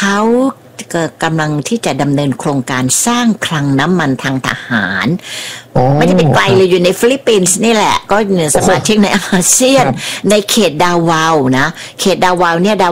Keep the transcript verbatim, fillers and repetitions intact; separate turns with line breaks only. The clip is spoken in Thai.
เขากำลังที่จะดำเนินโครงการสร้างคลังน้ำมันทางทหารไม่ได้เป็นไกลเลยอยู่ในฟิลิปปินส์นี่แหละก็เนี่ยสมาชิกในอาเซียนในเขตดาวาวนะเขตดาวาวเนี่ยดาว